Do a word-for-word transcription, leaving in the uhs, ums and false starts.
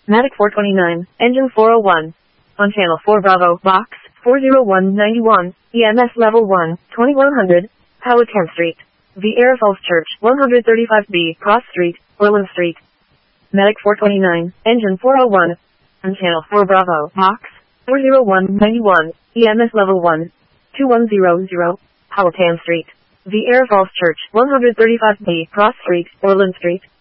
Matic four twenty-nine, engine four oh one. On channel four Bravo, box, four oh one ninety-one, E M S level one, twenty-one hundred, Powhatan Street. Vieira Falls Church, one thirty-five B, Cross Street, Orland Street. Matic four twenty-nine, engine four oh one. On channel four Bravo, box, four oh one ninety-one, E M S level one, twenty-one hundred, Powhatan Street. Vieira Falls Church, one thirty-five B, Cross Street, Orland Street.